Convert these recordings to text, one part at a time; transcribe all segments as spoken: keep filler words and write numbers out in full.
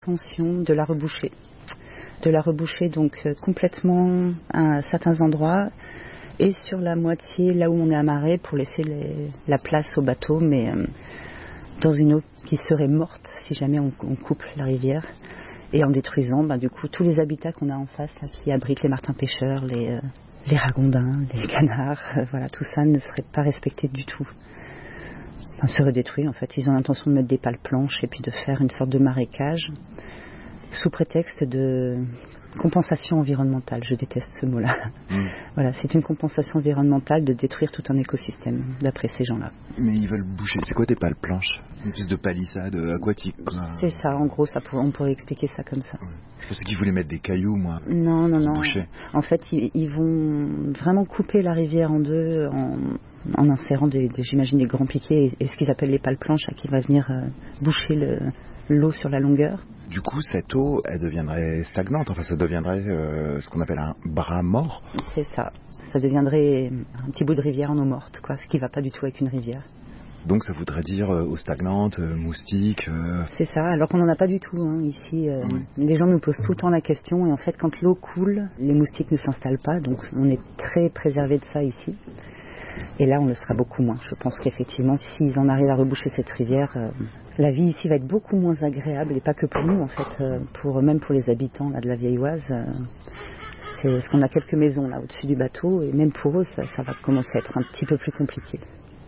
l'extension de la rebouchée. De la reboucher donc euh, complètement à certains endroits et sur la moitié là où on est amarré pour laisser les, la place au bateau, mais euh, dans une eau qui serait morte si jamais on, on coupe la rivière, et en détruisant ben, du coup tous les habitats qu'on a en face là, qui abritent les martins pêcheurs, les, euh, les ragondins, les canards, euh, voilà, tout ça ne serait pas respecté du tout. Enfin, serait détruit en fait. Ils ont l'intention de mettre des pales planches et puis de faire une sorte de marécage sous prétexte de compensation environnementale. Je déteste ce mot-là. Mmh. Voilà, c'est une compensation environnementale de détruire tout un écosystème, d'après ces gens-là. Mais ils veulent boucher. C'est quoi des pales planches? Une espèce de palissade aquatique, quoi. C'est ça, en gros, ça pour, on pourrait expliquer ça comme ça. Ouais. Je pensais qu'ils voulaient mettre des cailloux, moi. Non, non, non. Boucher. En fait, ils, ils vont vraiment couper la rivière en deux en, en insérant, des, des, j'imagine, des grands piquets et, et ce qu'ils appellent les pales planches, qui va venir euh, boucher le, l'eau sur la longueur. Du coup, cette eau, elle deviendrait stagnante. Enfin, ça deviendrait euh, ce qu'on appelle un bras mort. C'est ça. Ça deviendrait un petit bout de rivière en eau morte, quoi. Ce qui ne va pas du tout avec une rivière. Donc, ça voudrait dire euh, eau stagnante, euh, moustiques. Euh... C'est ça. Alors qu'on n'en a pas du tout hein, ici. Euh, oui. Les gens nous posent tout le temps la question. Et en fait, quand l'eau coule, les moustiques ne s'installent pas. Donc, on est très préservé de ça ici. Et là, on le sera beaucoup moins. Je pense qu'effectivement, s'ils en arrivent à reboucher cette rivière, euh, la vie ici va être beaucoup moins agréable, et pas que pour nous, en fait, euh, pour, même pour les habitants là, de la Vieille Oise. Euh, c'est parce qu'on a quelques maisons là au-dessus du bateau, et même pour eux, ça, ça va commencer à être un petit peu plus compliqué.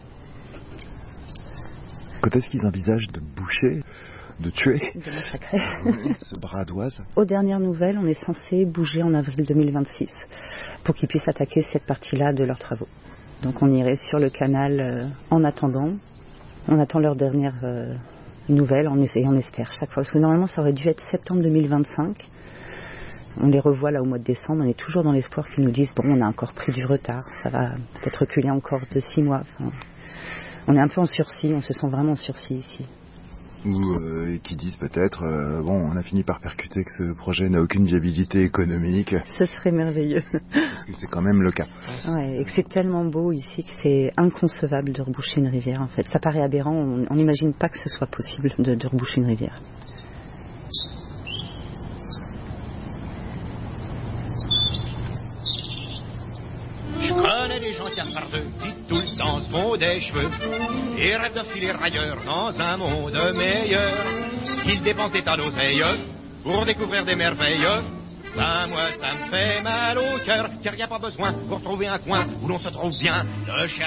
Quand est-ce qu'ils envisagent de boucher, de tuer de massacrer ce bras d'Oise? Aux dernières nouvelles, on est censé bouger en avril deux mille vingt-six pour qu'ils puissent attaquer cette partie-là de leurs travaux. Donc on irait sur le canal euh, en attendant. On attend leurs dernières euh, nouvelles on essaie, et on espère chaque fois. Parce que normalement ça aurait dû être septembre deux mille vingt-cinq. On les revoit là au mois de décembre. On est toujours dans l'espoir qu'ils nous disent bon, on a encore pris du retard. Ça va peut-être reculer encore de six mois. Enfin, on est un peu en sursis. On se sent vraiment en sursis ici. Ou euh, qui disent peut-être euh, bon, on a fini par percuter que ce projet n'a aucune viabilité économique. Ce serait merveilleux. Parce que c'est quand même le cas. Ouais, et que c'est tellement beau ici que c'est inconcevable de reboucher une rivière en fait. Ça paraît aberrant, on n'imagine pas que ce soit possible de, de reboucher une rivière. Je connais des gens qui regardent, qui tout le temps se font des cheveux et rêvent de filer railleurs dans un monde meilleur. Ils dépensent des tas d'oseilles pour découvrir des merveilles. Ben moi ça me fait mal au cœur, car y a pas besoin pour trouver un coin où l'on se trouve bien de chercher.